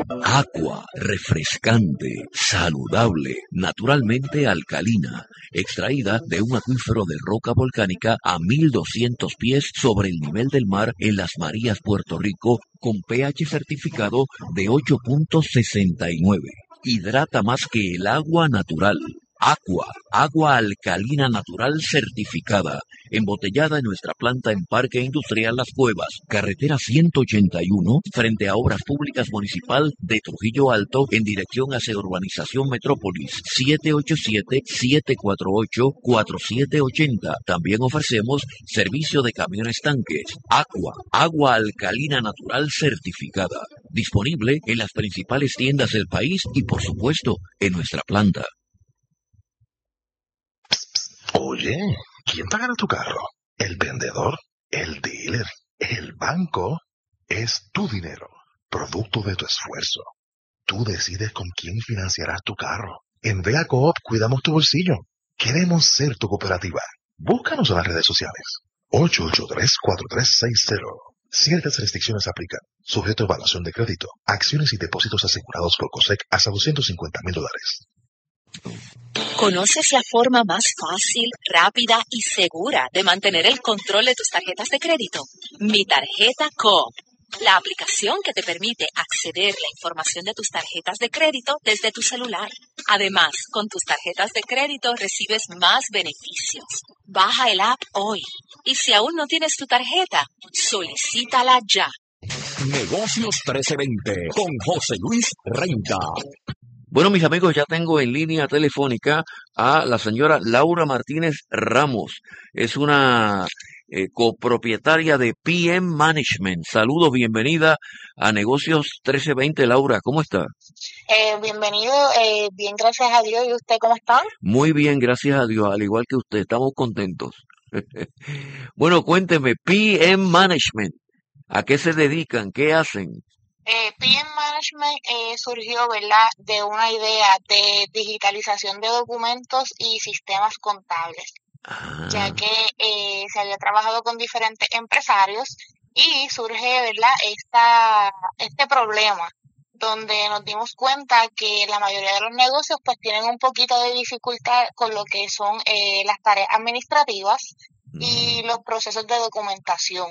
Agua refrescante, saludable, naturalmente alcalina, extraída de un acuífero de roca volcánica a 1200 pies sobre el nivel del mar en Las Marías, Puerto Rico, con pH certificado de 8.69. Hidrata más que el agua natural. Agua alcalina natural certificada, embotellada en nuestra planta en Parque Industrial Las Cuevas, carretera 181, frente a Obras Públicas Municipal de Trujillo Alto, en dirección hacia Urbanización Metrópolis, 787-748-4780. También ofrecemos servicio de camiones tanques. Agua alcalina natural certificada, disponible en las principales tiendas del país y, por supuesto, en nuestra planta. Oye, ¿quién pagará tu carro? ¿El vendedor? ¿El dealer? ¿El banco? Es tu dinero, producto de tu esfuerzo. Tú decides con quién financiarás tu carro. En Vea Coop cuidamos tu bolsillo. Queremos ser tu cooperativa. Búscanos en las redes sociales. 883-4360. Ciertas restricciones aplican. Sujeto a evaluación de crédito. Acciones y depósitos asegurados por COSEC hasta $250,000. ¿Conoces la forma más fácil, rápida y segura de mantener el control de tus tarjetas de crédito? Mi Tarjeta Coop, la aplicación que te permite acceder a la información de tus tarjetas de crédito desde tu celular. Además, con tus tarjetas de crédito recibes más beneficios. Baja el app hoy. Y si aún no tienes tu tarjeta, solicítala ya. Negocios 1320 con José Luis Renta. Bueno, mis amigos, ya tengo en línea telefónica a la señora Laura Martínez Ramos. Es una copropietaria de PM Management. Saludos, bienvenida a Negocios 1320. Laura, ¿cómo está? Bienvenido, bien, gracias a Dios. ¿Y usted cómo está? Muy bien, gracias a Dios, al igual que usted. Estamos contentos. Bueno, cuénteme, PM Management, ¿a qué se dedican? ¿Qué hacen? PM Management surgió, ¿verdad?, de una idea de digitalización de documentos y sistemas contables, ya que se había trabajado con diferentes empresarios y surge, ¿verdad?, este problema, donde nos dimos cuenta que la mayoría de los negocios pues tienen un poquito de dificultad con lo que son las tareas administrativas y los procesos de documentación.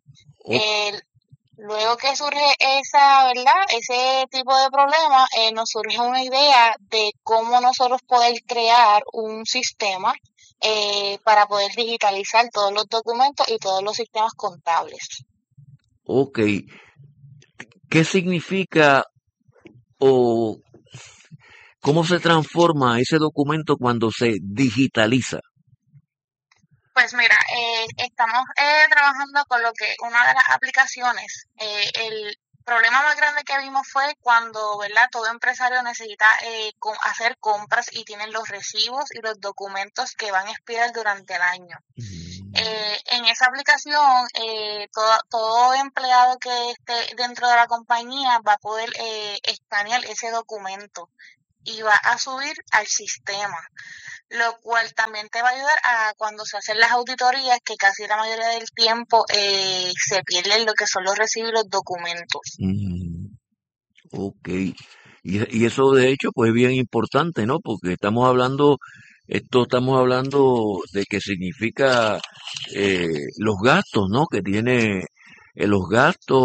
Luego que surge ese tipo de problema, nos surge una idea de cómo nosotros poder crear un sistema para poder digitalizar todos los documentos y todos los sistemas contables. Ok. ¿Qué significa o cómo se transforma ese documento cuando se digitaliza? Pues mira, estamos trabajando con lo que una de las aplicaciones, el problema más grande que vimos fue cuando, ¿verdad?, todo empresario necesita hacer compras y tienen los recibos y los documentos que van a expirar durante el año. En esa aplicación, todo empleado que esté dentro de la compañía va a poder escanear ese documento y va a subir al sistema, lo cual también te va a ayudar a cuando se hacen las auditorías, que casi la mayoría del tiempo se pierden lo que son los recibos y los documentos. Ok. Y eso de hecho pues es bien importante, ¿no? Porque estamos hablando de que significa los gastos, ¿no? Que tiene los gastos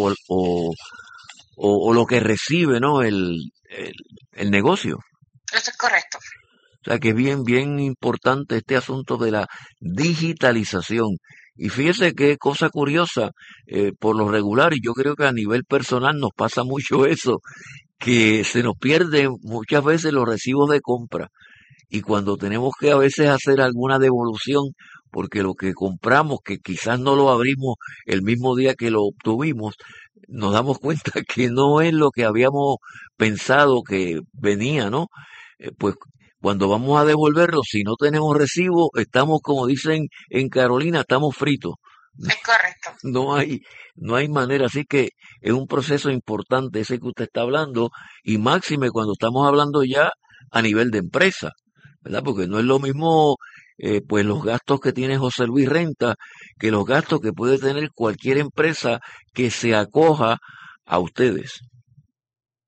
o lo que recibe, ¿no? El negocio. Eso es correcto. O sea que es bien importante este asunto de la digitalización. Y fíjese qué cosa curiosa, por lo regular, y yo creo que a nivel personal nos pasa mucho eso, que se nos pierden muchas veces los recibos de compra. Y cuando tenemos que a veces hacer alguna devolución, porque lo que compramos, que quizás no lo abrimos el mismo día que lo obtuvimos, nos damos cuenta que no es lo que habíamos pensado que venía, ¿no? Pues cuando vamos a devolverlo, si no tenemos recibo, estamos, como dicen en Carolina, estamos fritos. Es correcto. No hay manera, así que es un proceso importante ese que usted está hablando, y máxime cuando estamos hablando ya a nivel de empresa, ¿verdad? Porque no es lo mismo pues los gastos que tiene José Luis Renta que los gastos que puede tener cualquier empresa que se acoja a ustedes.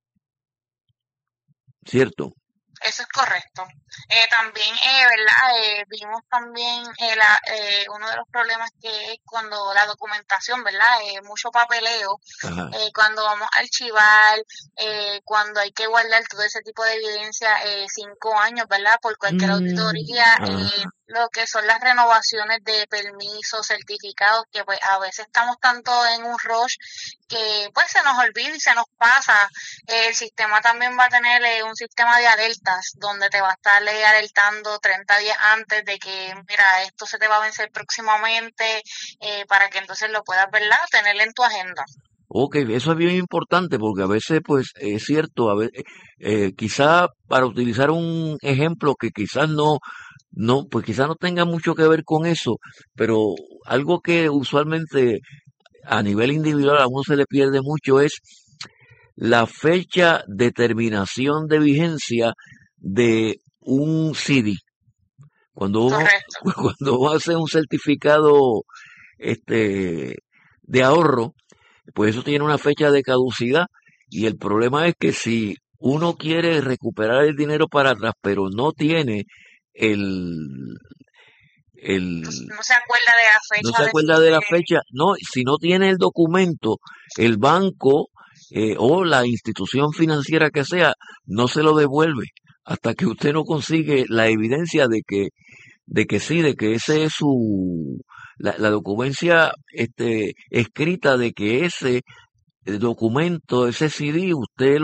¿cierto? Eso es correcto. También, ¿verdad? Vimos también uno de los problemas que es cuando la documentación, ¿verdad? Mucho papeleo, Ajá. cuando vamos a archivar, cuando hay que guardar todo ese tipo de evidencia 5 años, ¿verdad? Por cualquier auditoría, Ajá. lo que son las renovaciones de permisos, certificados, que pues a veces estamos tanto en un rush que pues se nos olvida y se nos pasa. El sistema también va a tener un sistema de alertas donde te va a estar alertando 30 días antes de que, mira, esto se te va a vencer próximamente, para que entonces lo puedas, ¿verdad?, tener en tu agenda. Ok, eso es bien importante porque a veces, pues, es cierto, quizá para utilizar un ejemplo que quizás pues quizás no tenga mucho que ver con eso, pero algo que usualmente a nivel individual a uno se le pierde mucho es la fecha de terminación de vigencia de un CD. Cuando uno, Correcto. cuando uno hace un certificado este, de ahorro, pues eso tiene una fecha de caducidad y el problema es que si uno quiere recuperar el dinero para atrás, pero no tiene el, el, No se acuerda de la no fecha se de acuerda fin de la de... fecha, no, si no tiene el documento, el banco o la institución financiera que sea, no se lo devuelve hasta que usted no consigue la evidencia de que sí, de que ese es la documencia escrita de que ese documento, ese CD, usted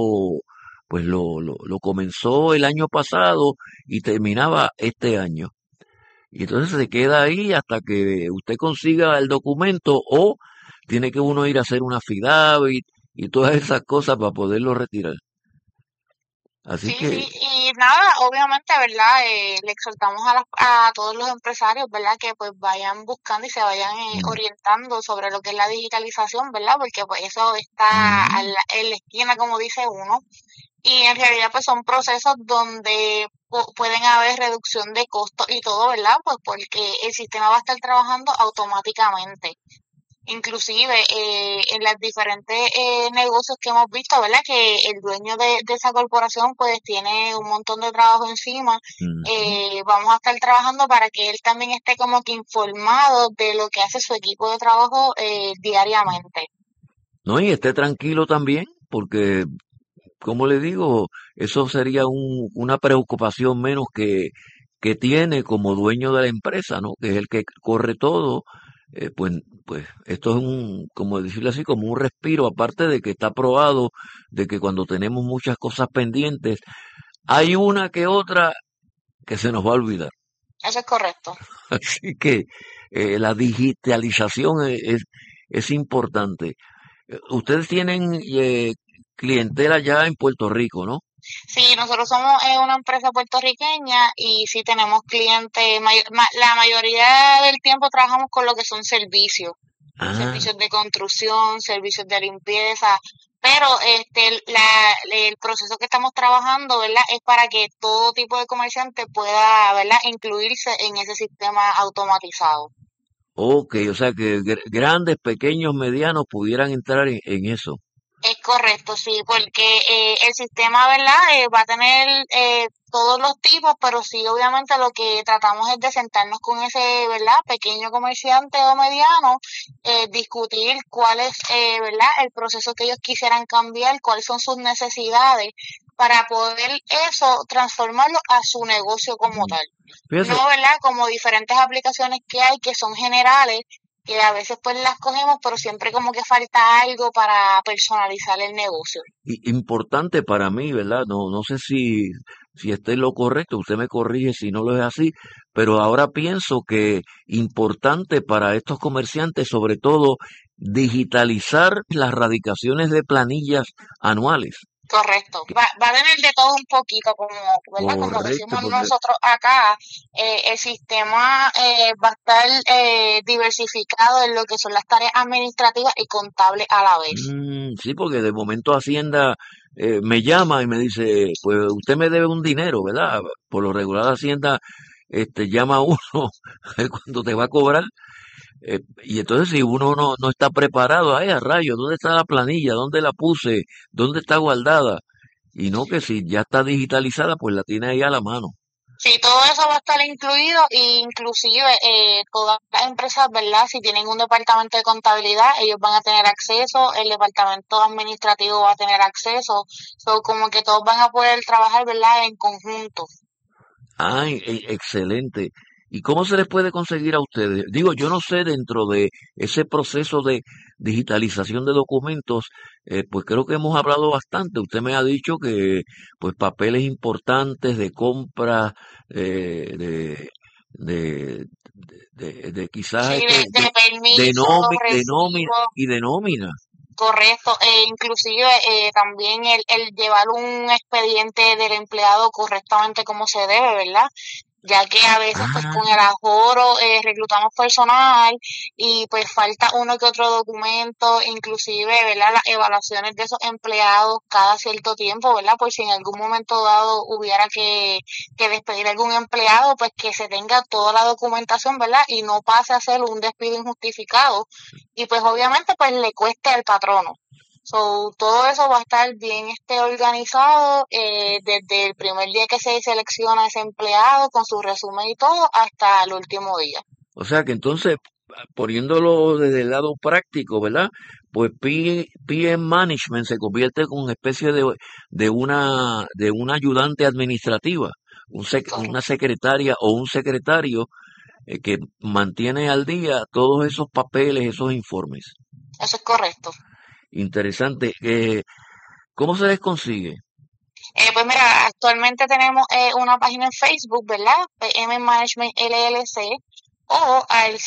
lo comenzó el año pasado y terminaba este año. Y entonces se queda ahí hasta que usted consiga el documento o tiene que uno ir a hacer una affidavit y todas esas cosas para poderlo retirar. Así Sí, que, sí, y nada, obviamente, ¿verdad? Le exhortamos a todos los empresarios, ¿verdad? Que pues vayan buscando y se vayan mm, orientando sobre lo que es la digitalización, ¿verdad? Porque pues eso está ujú. en la esquina, como dice uno, y en realidad pues son procesos donde pueden haber reducción de costos y todo, ¿verdad? Pues porque el sistema va a estar trabajando automáticamente. Inclusive en las diferentes negocios que hemos visto, ¿verdad? Que el dueño de esa corporación pues tiene un montón de trabajo encima. Ujú. Vamos a estar trabajando para que él también esté como que informado de lo que hace su equipo de trabajo diariamente. No, y esté tranquilo también, porque, como le digo, eso sería una preocupación menos que tiene como dueño de la empresa, ¿no? Que es el que corre todo. Pues esto es como decirlo así, como un respiro, aparte de que está probado de que cuando tenemos muchas cosas pendientes, hay una que otra que se nos va a olvidar. Eso es correcto. Así que la digitalización es importante. Ustedes tienen clientela ya en Puerto Rico, ¿no? Sí, nosotros somos una empresa puertorriqueña y sí tenemos clientes, la mayoría del tiempo trabajamos con lo que son Ah, servicios de construcción, servicios de limpieza, pero el proceso que estamos trabajando, ¿verdad? Es para que todo tipo de comerciante pueda, ¿verdad?, incluirse en ese sistema automatizado. ok, o sea que grandes, pequeños, medianos pudieran entrar en eso. Es correcto, sí, porque el sistema, ¿verdad? Va a tener todos los tipos, pero sí, obviamente lo que tratamos es de sentarnos con ese, ¿verdad? Pequeño comerciante o mediano, discutir cuál es, ¿verdad? El proceso que ellos quisieran cambiar, cuáles son sus necesidades, para poder eso transformarlo a su negocio como Mm. tal. Fíjese, No, ¿verdad? Como diferentes aplicaciones que hay que son generales, que a veces pues las cogemos, pero siempre como que falta algo para personalizar el negocio. importante para mí, ¿verdad? No sé si esté en lo correcto, usted me corrige si no lo es así, pero ahora pienso que importante para estos comerciantes, sobre todo, digitalizar las radicaciones de planillas anuales. Correcto. Va a tener de todo un poquito, como, ¿verdad? Como Correcto, decimos porque nosotros acá, el sistema va a estar diversificado en lo que son las tareas administrativas y contables a la vez. sí, porque de momento Hacienda me llama y me dice, pues usted me debe un dinero, ¿verdad? Por lo regular Hacienda llama a uno cuando te va a cobrar. Y entonces si uno no está preparado, ay, a rayos, ¿dónde está la planilla? ¿Dónde la puse? ¿Dónde está guardada? Y no que si ya está digitalizada, pues la tiene ahí a la mano. Sí, todo eso va a estar incluido e inclusive todas las empresas, ¿verdad? Si tienen un departamento de contabilidad, ellos van a tener acceso, el departamento administrativo va a tener acceso, como que todos van a poder trabajar, ¿verdad? En conjunto. Ay, excelente. ¿Y cómo se les puede conseguir a ustedes? Digo, yo no sé, dentro de ese proceso de digitalización de documentos, pues creo que hemos hablado bastante. Usted me ha dicho que, pues, papeles importantes de compra, de, de, de quizás Sí, de de, permisos, de nómina recibos. y de nómina. Correcto, inclusive también el llevar un expediente del empleado correctamente como se debe, ¿verdad? Ya que a veces pues con el Ah, aforo reclutamos personal y pues falta uno que otro documento, inclusive, ¿verdad? Las evaluaciones de esos empleados cada cierto tiempo, ¿verdad? Por si en algún momento dado hubiera que despedir a algún empleado, pues que se tenga toda la documentación, ¿verdad? Y no pase a ser un despido injustificado y pues obviamente pues le cueste al patrono. Todo eso va a estar bien organizado desde el primer día que se selecciona ese empleado con su resumen y todo hasta el último día. o sea que entonces, poniéndolo desde el lado práctico, ¿verdad? Pues PM Management se convierte en una especie de una ayudante administrativa, una Correcto. secretaria o un secretario que mantiene al día todos esos papeles, esos informes. Eso es correcto. Interesante. ¿Cómo se les consigue? Pues mira, actualmente tenemos una página en Facebook, ¿verdad? PM Management LLC o al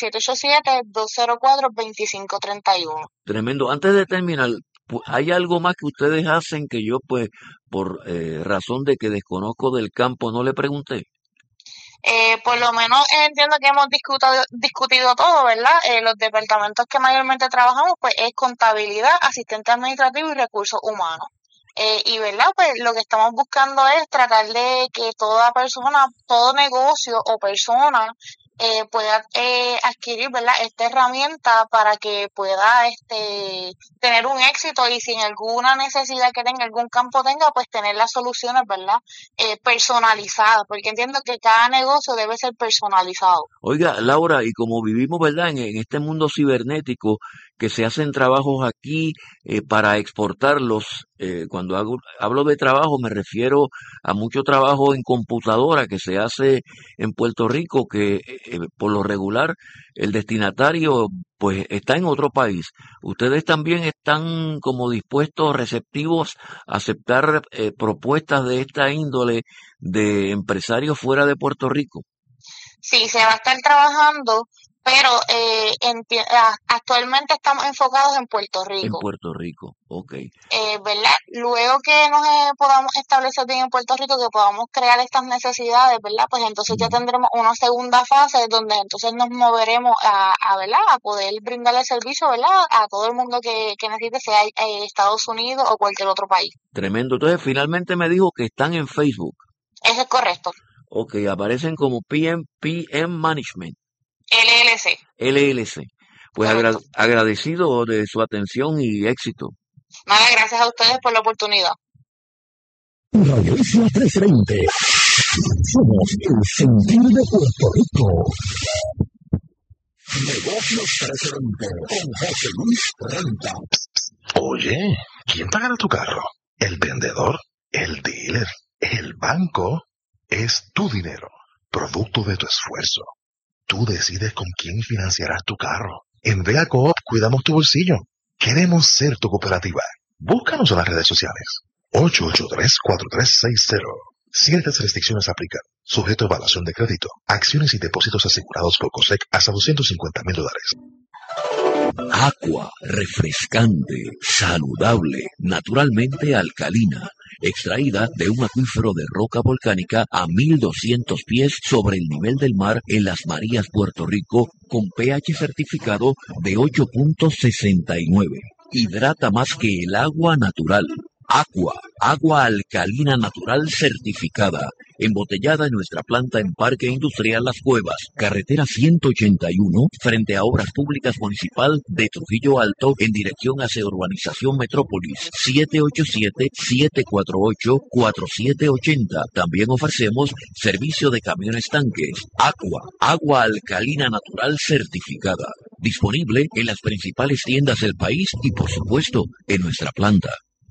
787-204-2531. Tremendo. Antes de terminar, ¿hay algo más que ustedes hacen que yo, pues, por razón de que desconozco del campo, no le pregunté? Por lo menos entiendo que hemos discutido todo, ¿verdad? Los departamentos que mayormente trabajamos, pues es contabilidad, asistente administrativo y recursos humanos. Y, ¿verdad? Pues lo que estamos buscando es tratar de que toda persona, todo negocio o persona pueda adquirir, ¿verdad? Esta herramienta para que pueda tener un éxito y si en alguna necesidad que tenga, algún campo tenga, pues tener las soluciones, ¿verdad? Personalizadas, porque entiendo que cada negocio debe ser personalizado. Oiga, Laura, y como vivimos, ¿verdad?, en este mundo cibernético, que se hacen trabajos aquí para exportarlos, cuando hablo de trabajo me refiero a mucho trabajo en computadora que se hace en Puerto Rico, que por lo regular el destinatario pues está en otro país. ¿Ustedes también están como dispuestos, receptivos a aceptar propuestas de esta índole de empresarios fuera de Puerto Rico? Sí, se va a estar trabajando, pero actualmente estamos enfocados en Puerto En Rico. Puerto Rico, ok. ¿Verdad? Luego que nos podamos establecer bien en Puerto Rico, que podamos crear estas necesidades, ¿verdad? Pues entonces ya Mm. tendremos una segunda fase donde entonces nos moveremos ¿verdad? A poder brindarle servicio, ¿verdad? A todo el mundo que necesite, sea Estados Unidos o cualquier otro país. Tremendo. Entonces, finalmente me dijo que están en Facebook. Eso es correcto. Ok, aparecen como PM Management, LLC. LLC. Pues Correcto. agradecido de su atención y éxito. Nada, gracias a ustedes por la oportunidad. Radio Isla 1320. Somos el sentir de Puerto Rico. Negocios 1320 con José Luis Renta. Oye, ¿quién pagará tu carro? ¿El vendedor? ¿El dealer? ¿El banco? Es tu dinero, producto de tu esfuerzo. Tú decides con quién financiarás tu carro. En Vega Coop cuidamos tu bolsillo. Queremos ser tu cooperativa. Búscanos en las redes sociales. 883-4360. Ciertas restricciones aplican. Sujeto a evaluación de crédito. Acciones y depósitos asegurados por COSEC hasta $250,000. Aqua, refrescante, saludable, naturalmente alcalina, extraída de un acuífero de roca volcánica a 1200 pies sobre el nivel del mar en Las Marías, Puerto Rico, con pH certificado de 8.69. Hidrata más que el agua natural. Aqua, agua alcalina natural certificada. embotellada en nuestra planta en Parque Industrial Las Cuevas, carretera 181, frente a Obras Públicas Municipal de Trujillo Alto, en dirección hacia Urbanización Metrópolis, 787-748-4780. También ofrecemos servicio de camiones tanques, agua alcalina natural certificada, disponible en las principales tiendas del país y, por supuesto, en nuestra planta.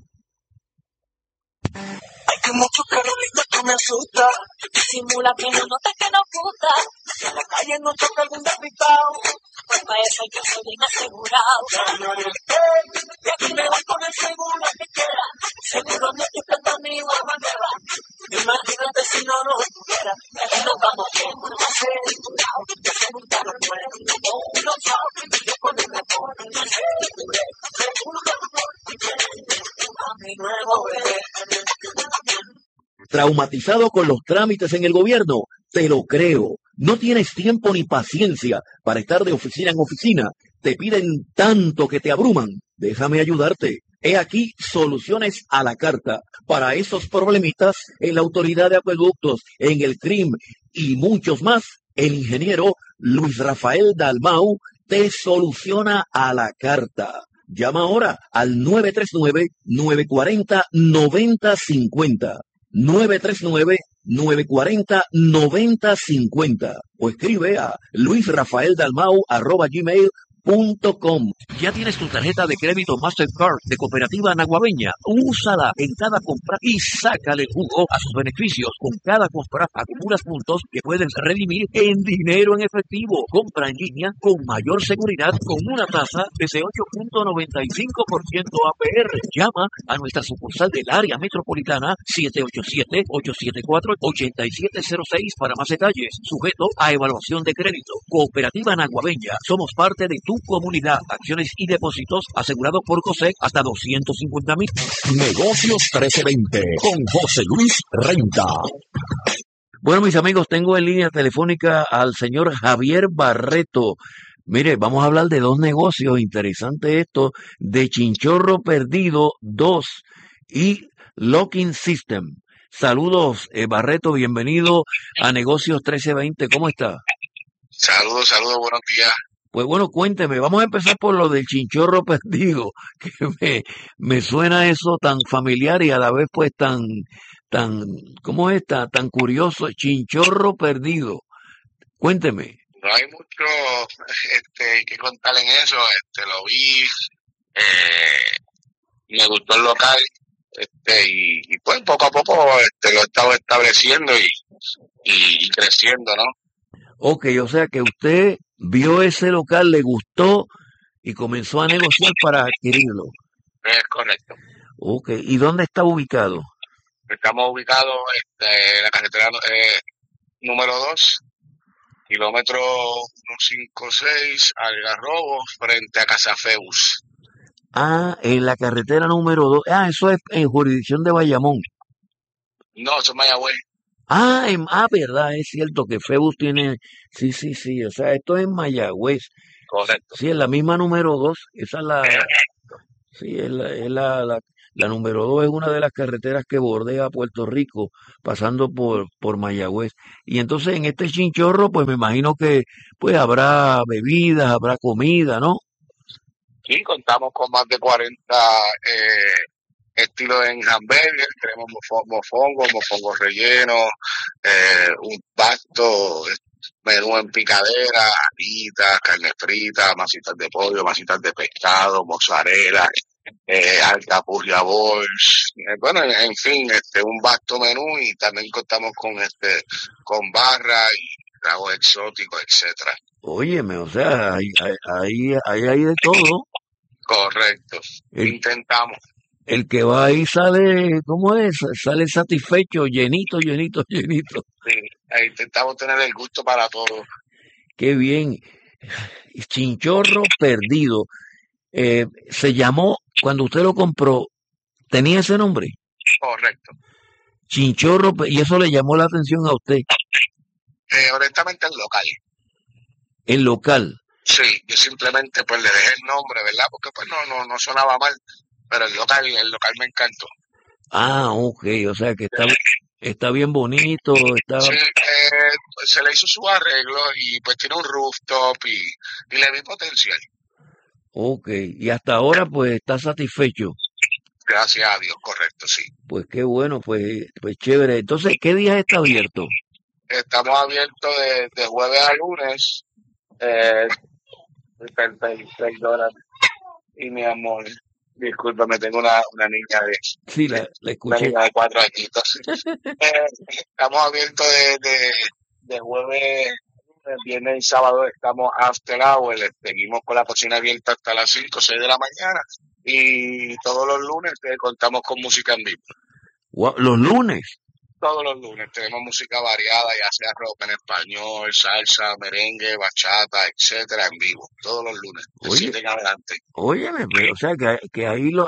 Hay como mucho carolita que me asusta, Simula que no nota que no puta. que en la calle no toca algún despistado. Pues para eso yo soy bien asegurado. Y aquí me voy con el seguro que quiera. Seguro no estoy plantando ni una bandera. Imagínate si no nos estuviera. Y nos vamos bien, no va a ser asegurado. Que se montaron nuevos, uno sabe, yo con el reporte, me aseguré. Seguro a mi nuevo bebé. ¿Traumatizado con los trámites en el gobierno? Te lo creo. No tienes tiempo ni paciencia para estar de oficina en oficina. Te piden tanto que te abruman. Déjame ayudarte. He aquí soluciones a la carta para esos problemitas en la Autoridad de Acueductos, en el CRIM y muchos más. El ingeniero Luis Rafael Dalmau te soluciona a la carta. Llama ahora al 939-940-9050. 939-940-9050 o escribe a luisrafaeldalmau@gmail.com. ¿Ya tienes tu tarjeta de crédito Mastercard de Cooperativa Naguabeña? Úsala en cada compra y sácale jugo a sus beneficios. Con cada compra acumulas puntos que puedes redimir en dinero en efectivo. Compra en línea con mayor seguridad con una tasa desde 8.95% APR. Llama a nuestra sucursal del área metropolitana 787-874-8706 para más detalles. Sujeto a evaluación de crédito. Cooperativa Naguabeña. Somos parte de tu comunidad. Acciones y depósitos asegurados por COSEC hasta 250,000. Negocios 1320 con José Luis Renta. Bueno, mis amigos, tengo en línea telefónica al señor Javier Barreto. Mire, vamos a hablar de dos negocios interesantes esto, de Chinchorro Perdido 2 y Locking System. Saludos, Barreto, bienvenido a Negocios 1320. ¿Cómo está? Saludos, buenos días. Pues bueno, cuénteme, vamos a empezar por lo del Chinchorro Perdido, que me suena eso tan familiar y a la vez pues tan, ¿cómo es? Tan curioso, Chinchorro Perdido. Cuénteme. No hay mucho que contar en eso. Lo vi, me gustó el local, y pues poco a poco lo he estado estableciendo y creciendo, ¿no? Ok, o sea que usted vio ese local, le gustó y comenzó a negociar para adquirirlo. Es correcto. Ok, ¿y dónde está ubicado? Estamos ubicados en la carretera número 2, kilómetro 156, Algarrobo, frente a Casafeus. Ah, en la carretera número 2. Ah, eso es en jurisdicción de Bayamón. No, eso es Mayagüez. Verdad, es cierto que Febus tiene, sí, o sea, esto es en Mayagüez. Correcto. Sí, es la misma número 2, esa es sí, la número 2 es una de las carreteras que bordea Puerto Rico, pasando por Mayagüez. Y entonces en este Chinchorro, pues me imagino que pues habrá bebidas, habrá comida, ¿no? Sí, contamos con más de 40 estilos en hamburger. Tenemos mofongo relleno, un pasto, menú en picadera, alitas, carne frita, masitas de pollo, masitas de pescado, mozzarella, alcapurria balls, bueno, en fin, un vasto menú, y también contamos con barra y tragos exóticos, etcétera. Óyeme, o sea, hay de todo. Correcto. Intentamos. El que va ahí sale, ¿cómo es? Sale satisfecho, llenito. Sí, intentamos tener el gusto para todos. Qué bien. Chinchorro Perdido. Se llamó, cuando usted lo compró, ¿tenía ese nombre? Correcto. Chinchorro, y eso le llamó la atención a usted. Honestamente, el local. El local. Sí, yo simplemente pues le dejé el nombre, ¿verdad? Porque pues no sonaba mal, pero el local me encantó. Ah, ok, o sea que Está bien bonito, está... Sí, se le hizo su arreglo y pues tiene un rooftop y le vi potencial. Ok, y hasta ahora pues está satisfecho. Gracias a Dios, correcto, sí. Pues qué bueno, pues chévere. Entonces, ¿qué días está abierto? Estamos abiertos de jueves a lunes, eh, perdona, y mi amor, discúlpame, tengo una niña Sí, de, la una escuché. niña de 4 añitos. Estamos abiertos de jueves, viernes y sábado estamos after hour, seguimos con la cocina abierta hasta las 5 o 6 de la mañana y todos los lunes contamos con música en vivo. Los lunes. Todos los lunes tenemos música variada, ya sea rock en español, salsa, merengue, bachata, etcétera, en vivo. Todos los lunes, de Oye, 7 en adelante. óyeme, o sea que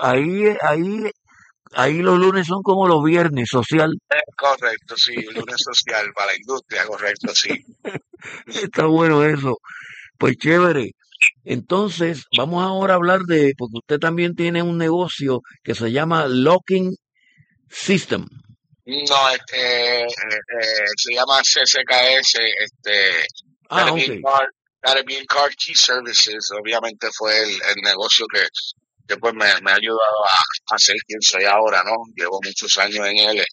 ahí los lunes son como los viernes, social. Correcto, sí, lunes social para la industria, correcto, sí. Está bueno eso. Pues chévere. Entonces, vamos ahora a hablar porque usted también tiene un negocio que se llama Locking System. No, se llama CCKS, Ok. Caribbean Car Key Services, obviamente fue el negocio que pues me ha ayudado a ser quien soy ahora, ¿no? Llevo muchos años en él,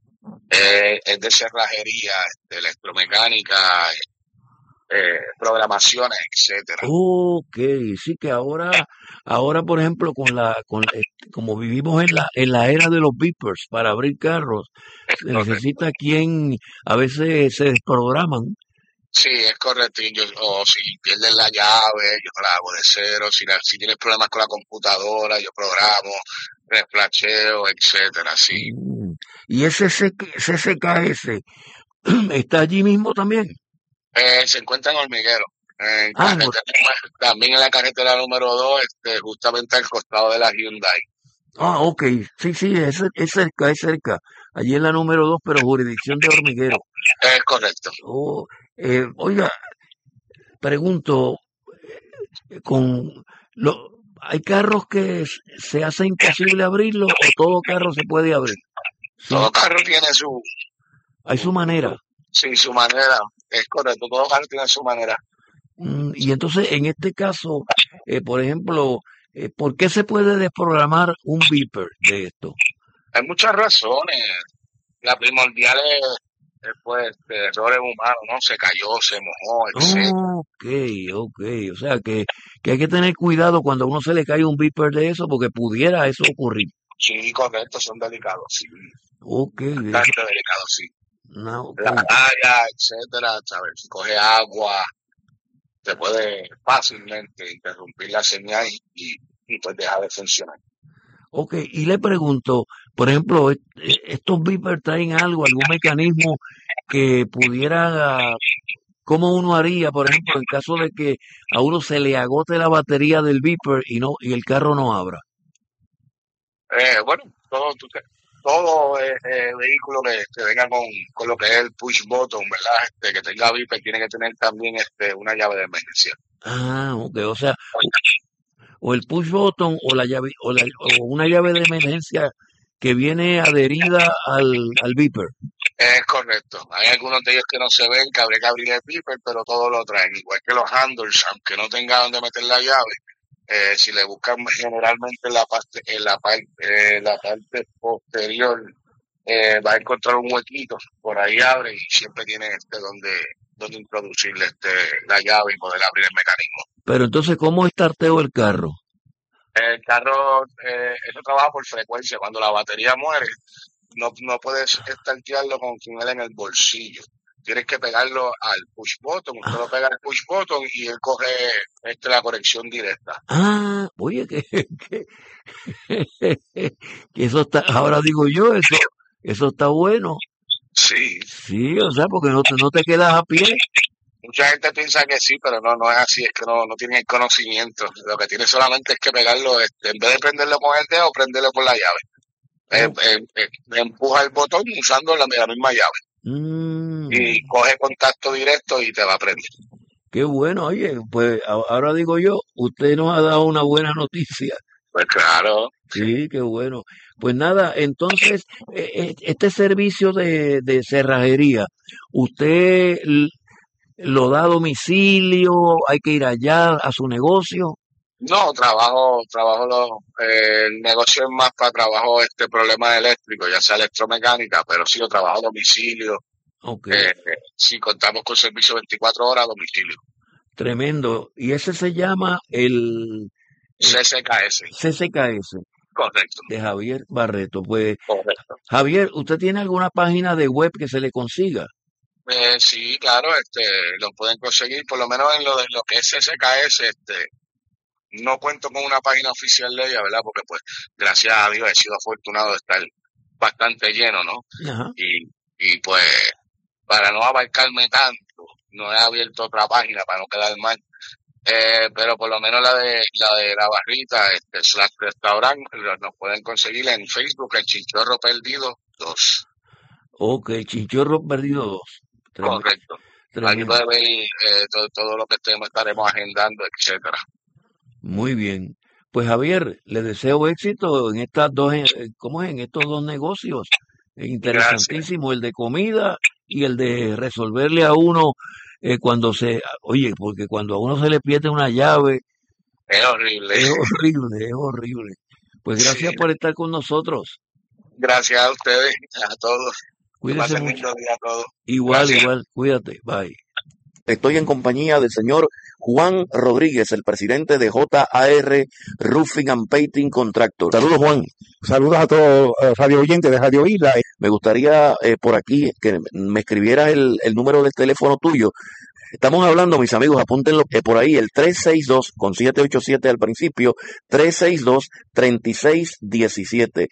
es de cerrajería, electromecánica, programaciones, etcétera. Ok, sí que ahora por ejemplo, como vivimos en la era de los beepers para abrir carros, se Correcto. necesita quien a veces se desprograman. Sí, es correcto. O si pierdes la llave, yo la hago de cero. Si tienes problemas con la computadora, yo programo, reflasheo, etcétera. Sí. Y ese CCKS está allí mismo también. Se encuentra en Hormiguero, Ah, también en la carretera número 2, justamente al costado de la Hyundai. ok, sí, es cerca. Allí en la número 2, pero jurisdicción de Hormiguero. Es correcto. Oiga, pregunto, con ¿hay carros que se hace imposible abrirlos o todo carro se puede abrir? Todo carro tiene Hay su manera. su manera. Es correcto, todo carro tiene su manera. Y entonces, en este caso, por ejemplo, ¿por qué se puede desprogramar un beeper de esto? Hay muchas razones. La primordial es pues, errores humanos, ¿no? Se cayó, se mojó, etc. Ok. O sea que hay que tener cuidado cuando a uno se le cae un beeper de eso porque pudiera eso ocurrir. Sí, correcto, son delicados, sí. Ok. Bastante delicados, sí. No, ok. La raya, etcétera, ¿sabes? Si coge agua, se puede fácilmente interrumpir la señal y pues deja de funcionar. Ok, y le pregunto, por ejemplo, estos beepers traen algún mecanismo que pudiera, ¿cómo uno haría, por ejemplo, en caso de que a uno se le agote la batería del beeper y el carro no abra? Bueno, todo vehículo que venga con lo que es el push button, ¿verdad? Que tenga beeper tiene que tener también una llave de emergencia. Ah, ok, o sea, o el push button o la llave o una llave de emergencia que viene adherida al beeper. Es correcto. Hay algunos de ellos que no se ven, que habría que abrir el beeper, pero todos lo traen. Igual que los handles, aunque no tenga donde meter la llave, si le buscan generalmente la parte posterior, va a encontrar un huequito, por ahí abre y siempre tiene donde introducirle la llave y poder abrir el mecanismo. Pero entonces, ¿cómo estarteo el carro? El carro, eso trabaja por frecuencia. Cuando la batería muere, no puedes estartearlo con él en el bolsillo. Tienes que pegarlo al push button. Usted lo pega al push button y él coge la conexión directa. Ah, oye, que eso está, ahora digo yo, eso está bueno. Sí. Sí, o sea, porque no te quedas a pie. Mucha gente piensa que sí, pero no es así, es que no tiene el conocimiento. Lo que tiene solamente es que pegarlo, en vez de prenderlo con el dedo, prenderlo con la llave. Empuja el botón usando la misma llave. Y coge contacto directo y te va a prender. Qué bueno, oye, pues ahora digo yo, usted nos ha dado una buena noticia. Pues claro. Sí, qué bueno. Pues nada, entonces, este servicio de cerrajería, ¿usted lo da a domicilio? ¿Hay que ir allá a su negocio? No, el negocio es más para trabajo problemas eléctricos, ya sea electromecánica, pero sí, yo trabajo a domicilio. Ok, Sí, contamos con servicio 24 horas a domicilio. tremendo. Y ese se llama el CCKS, CCKS correcto, de Javier Barreto. Pues, correcto. Javier, ¿usted tiene alguna página de web que se le consiga? Sí, claro, lo pueden conseguir, por lo menos en lo que es CCKS, no cuento con una página oficial de ella, ¿verdad? Porque pues, gracias a Dios he sido afortunado de estar bastante lleno, ¿no? Ajá. Y pues, para no abarcarme tanto, no he abierto otra página para no quedar mal. Pero por lo menos la de la barrita, slash restaurante, nos pueden conseguir en Facebook, el Chinchorro Perdido 2. Ok, Chinchorro Perdido 2. Correcto. Aquí Tremendo. puede ver todo lo que estaremos agendando, etcétera. Muy bien. Pues Javier, le deseo éxito en estas dos, ¿cómo es? En estos dos negocios. Interesantísimo, el de comida y el de resolverle a uno oye, porque cuando a uno se le pierde una llave, Es horrible. es horrible, es horrible. Pues gracias Sí. por estar con nosotros. Gracias a ustedes, a todos. Cuídese Pasen mucho. lindo día a todos. Igual, Gracias. igual, cuídate, bye. Estoy en compañía del señor Juan Rodríguez, el presidente de JAR Roofing and Painting Contractor. Saludos, Juan. Saludos a todos radio oyentes de Radio Isla. Me gustaría por aquí que me escribieras el número del teléfono tuyo. Estamos hablando, mis amigos, apúntenlo por ahí, el 362, con 787 al principio, 362-3617.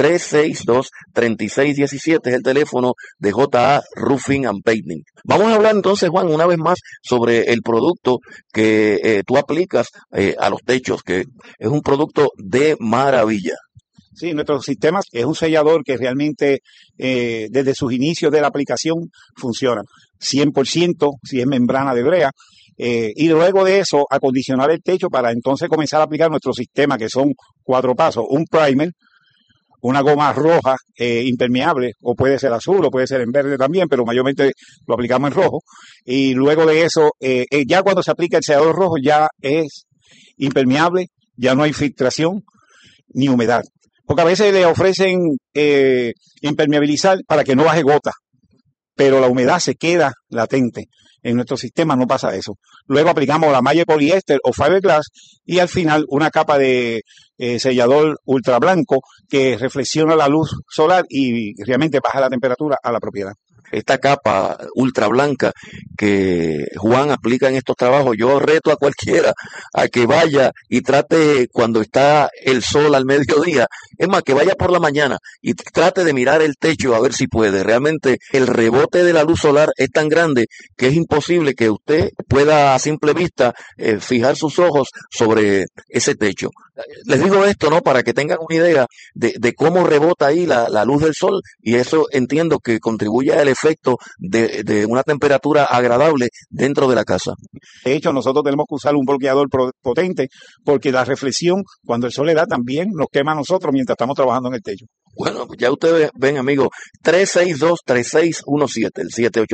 362-3617 es el teléfono de JA Roofing and Painting. Vamos a hablar entonces, Juan, una vez más sobre el producto que tú aplicas a los techos, que es un producto de maravilla. Sí, nuestro sistema es un sellador que realmente desde sus inicios de la aplicación funciona 100% si es membrana de brea, y luego de eso acondicionar el techo para entonces comenzar a aplicar nuestro sistema, que son 4 pasos: un primer, una goma roja impermeable, o puede ser azul o puede ser en verde también, pero mayormente lo aplicamos en rojo, y luego de eso ya cuando se aplica el sellador rojo ya es impermeable, ya no hay filtración ni humedad. Porque a veces le ofrecen impermeabilizar para que no baje gota, pero la humedad se queda latente. En nuestro sistema no pasa eso. Luego aplicamos la malla de poliéster o fiberglass y al final una capa de sellador ultra blanco que reflexiona la luz solar y realmente baja la temperatura a la propiedad. Esta capa ultra blanca que Juan aplica en estos trabajos, yo reto a cualquiera a que vaya y trate cuando está el sol al mediodía, es más, que vaya por la mañana y trate de mirar el techo a ver si puede. Realmente el rebote de la luz solar es tan grande que es imposible que usted pueda a simple vista fijar sus ojos sobre ese techo. Les digo esto, ¿no? Para que tengan una idea de cómo rebota ahí la luz del sol, y eso entiendo que contribuye al efecto de una temperatura agradable dentro de la casa. De hecho, nosotros tenemos que usar un bloqueador potente porque la reflexión, cuando el sol le da, también nos quema a nosotros mientras estamos trabajando en el techo. Bueno, ya ustedes ven, amigos, 362-3617, el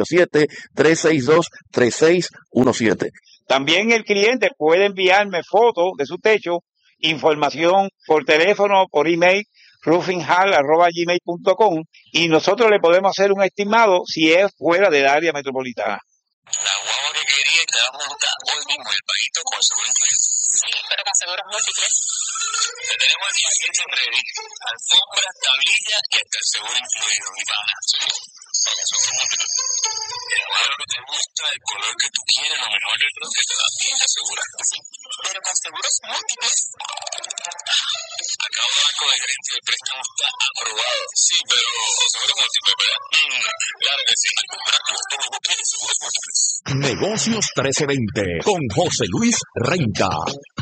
787-362-3617. También el cliente puede enviarme fotos de su techo, información por teléfono, por email, roofinghall@gmail.com, y nosotros le podemos hacer un estimado si es fuera del área metropolitana. La guagua que quería te va a montar hoy mismo el paguito con seguro incluido. Sí, pero con seguros múltiples. Te tenemos el paquete ready, alfombra, tablilla y hasta el seguro incluido, mi pana. Sí, con seguro múltiple. El modelo que te gusta, el color que tú quieres, lo mejor del producto que te da bien asegura. Sí, pero con seguros múltiples. Acabo de hablar con el gerente y el préstamo está aprobado. Sí, pero con seguros múltiples, ¿verdad? Claro que sí. Al comprar todo lo que quieres, seguros múltiples. Negocios 1320 con José Luis Renta.